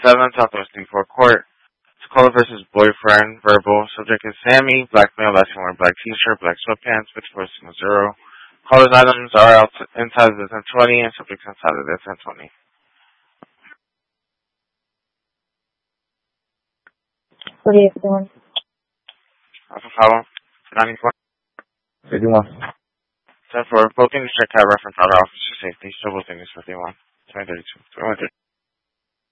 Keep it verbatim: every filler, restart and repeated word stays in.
seven, Southwest Newport Court. Caller versus boyfriend, verbal. Subject is Sammy, black male, asking wearing black t-shirt, black sweatpants, which person zero. Caller's items are out inside of the ten twenty and subjects inside of the ten twenty. What are you doing? Alpha Follow, ninety-four. fifty-one. ten for booking, check out reference out officer safety, still booking is fifty-one. twenty thirty-two. twenty thirty-two.